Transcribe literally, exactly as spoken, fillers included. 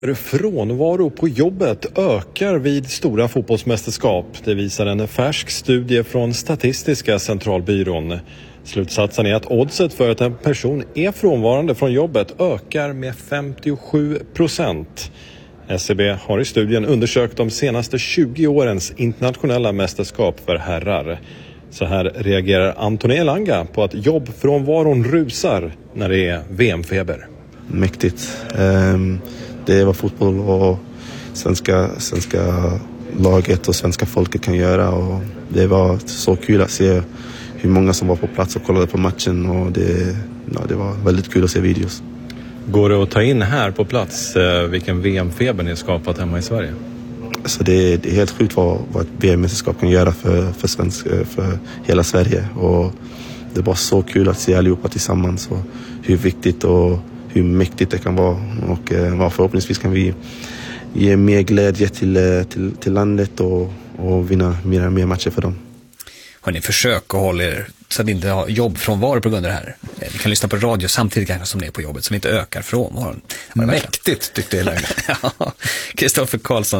Frånvaro på jobbet ökar vid stora fotbollsmästerskap. Det visar en färsk studie från Statistiska centralbyrån. Slutsatsen är att oddset för att en person är frånvarande från jobbet ökar med femtiosju procent. S C B har i studien undersökt de senaste tjugo årens internationella mästerskap för herrar. Så här reagerar Anthony Elanga på att jobbfrånvaron rusar när det är V M-feber. Mäktigt. Um... Det är vad fotboll och svenska, svenska laget och svenska folket kan göra. Och det var så kul att se hur många som var på plats och kollade på matchen. Och det, ja, det var väldigt kul att se videos. Går det att ta in här på plats eh, vilken V M-feber ni skapat hemma i Sverige? Alltså det, det är helt sjukt vad, vad ett V M-mästerskap kan göra för, för, svensk, för hela Sverige. Och det var så kul att se allihopa tillsammans och hur viktigt och hur mäktigt det kan vara, och eh, förhoppningsvis kan vi ge mer glädje till, till, till landet och, och vinna mer och mer matcher för dem. Hörrni, försök att hålla er så att ni inte har jobbfrånvaro på grund av det här. Ni kan lyssna på radio samtidigt kanske som ni är på jobbet, så ni inte ökar frånvaron. Mäktigt tyckte jag längre. Ja, Kristoffer Karlsson.